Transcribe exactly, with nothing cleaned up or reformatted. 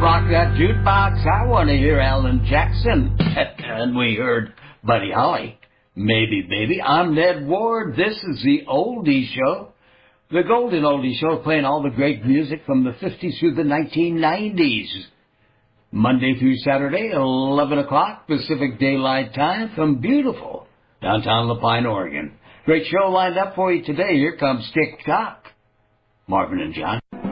rock that jukebox. I want to hear Alan Jackson. And we heard Buddy Holly. Maybe, baby. I'm Ned Ward. This is the Oldie Show. The Golden Oldie Show, playing all the great music from the fifties through the nineteen nineties. Monday through Saturday, eleven o'clock Pacific Daylight Time from beautiful downtown Lapine, Oregon. Great show lined up for you today. Here comes Tick Tock. Marvin and John.